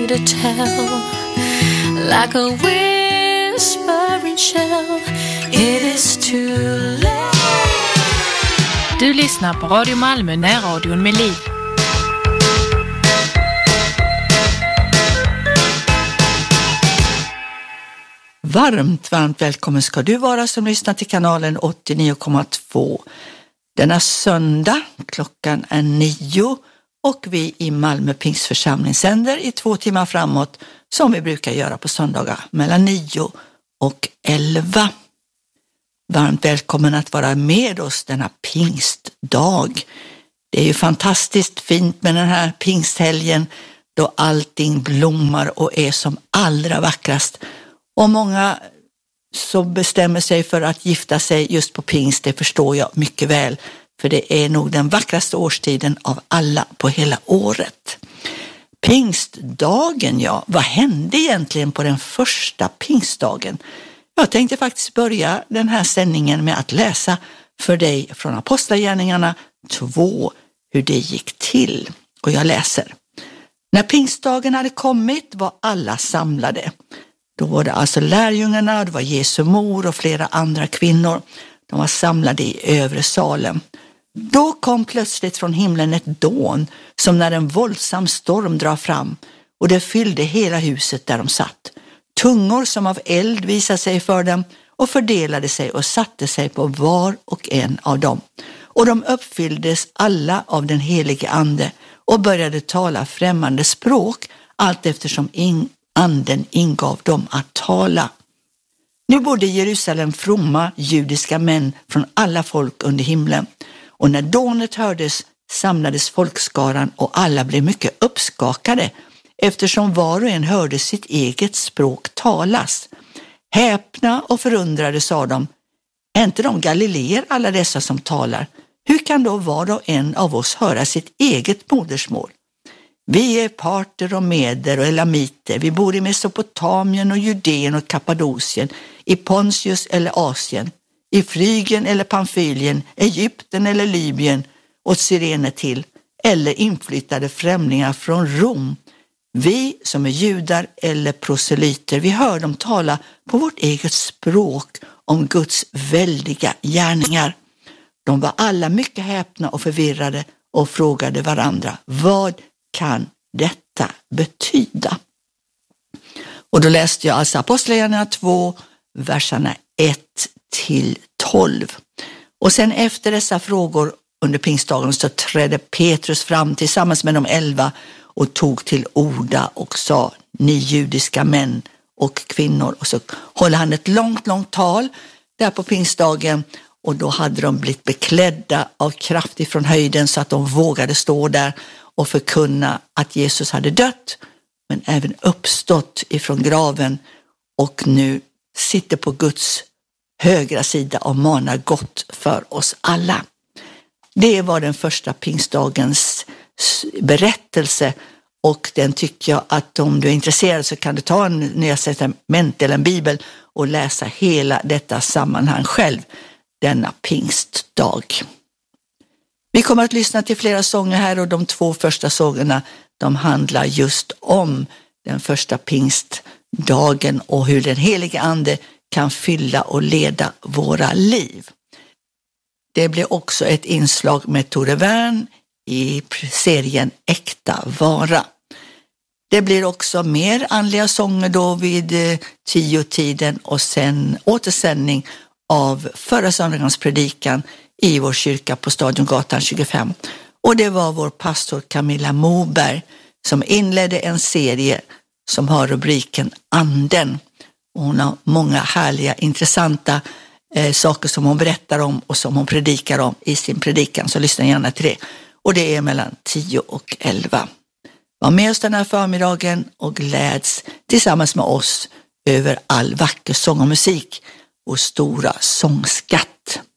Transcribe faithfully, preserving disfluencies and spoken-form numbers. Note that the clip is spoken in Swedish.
to tell, like a whispering shell, it is too late. Du lyssnar på Radio Malmö, närradion med liv. Varmt, varmt välkommen ska du vara som lyssnar till kanalen åttionio komma två. Denna söndag, klockan är nio och vi i Malmö Pingstförsamling sänder i två timmar framåt som vi brukar göra på söndagar mellan nio och elva. Varmt välkommen att vara med oss denna pingstdag. Det är ju fantastiskt fint med den här pingsthelgen då allting blommar och är som allra vackrast. Och många som bestämmer sig för att gifta sig just på pingst, det förstår jag mycket väl. För det är nog den vackraste årstiden av alla på hela året. Pingstdagen, ja. Vad hände egentligen på den första pingstdagen? Jag tänkte faktiskt börja den här sändningen med att läsa för dig från Apostlagärningarna två hur det gick till. Och jag läser. När pingstdagen hade kommit var alla samlade. Då var det alltså lärjungarna, det var Jesu mor och flera andra kvinnor. De var samlade i övre salen. Då kom plötsligt från himlen ett dån som när en våldsam storm drar fram och det fyllde hela huset där de satt. Tungor som av eld visade sig för dem och fördelade sig och satte sig på var och en av dem. Och de uppfylldes alla av den helige ande och började tala främmande språk allt eftersom in, anden ingav dem att tala. Nu bodde i Jerusalem fromma judiska män från alla folk under himlen. Och när dånet hördes samlades folkskaran och alla blev mycket uppskakade eftersom var och en hörde sitt eget språk talas. Häpna och förundrade sa de, är inte de galileer alla dessa som talar? Hur kan då var och en av oss höra sitt eget modersmål? Vi är parter och meder och elamiter. Vi bor i Mesopotamien och Judeen och Kappadokien, i Pontius eller Asien, i Frygien eller Pamfylien, Egypten eller Libyen och Cyrene till, eller inflyttade främlingar från Rom. Vi som är judar eller proselyter, vi hör dem tala på vårt eget språk om Guds väldiga gärningar. De var alla mycket häpna och förvirrade och frågade varandra, vad kan detta betyda? Och då läste jag alltså Apostlagärningarna två, verserna ett till tolv. Och sen efter dessa frågor under pingstdagen så trädde Petrus fram tillsammans med de elva och tog till orda och sa, ni judiska män och kvinnor. Och så håller han ett långt, långt tal där på pingstdagen. Och då hade de blivit beklädda av kraft ifrån höjden så att de vågade stå där och förkunna att Jesus hade dött men även uppstått ifrån graven och nu sitter på Guds högra sida och manar gott för oss alla. Det var den första pingstdagens berättelse och den tycker jag att om du är intresserad så kan du ta en Nya testament eller en bibel och läsa hela detta sammanhang själv denna pingstdag. Vi kommer att lyssna till flera sånger här och de två första sångerna de handlar just om den första pingstdagen och hur den helige ande kan fylla och leda våra liv. Det blir också ett inslag med Tore Wern i serien Äkta vara. Det blir också mer andliga sånger då vid tio tiden och sen återsändning av förra söndagens predikan i vår kyrka på Stadiongatan tjugofem. Och det var vår pastor Camilla Moberg som inledde en serie som har rubriken Anden. Och hon har många härliga, intressanta eh, saker som hon berättar om och som hon predikar om i sin predikan. Så lyssna gärna till det. Och det är mellan tio och elva. Var med oss den här förmiddagen och gläds tillsammans med oss över all vacker sång och musik och stora sångskatt.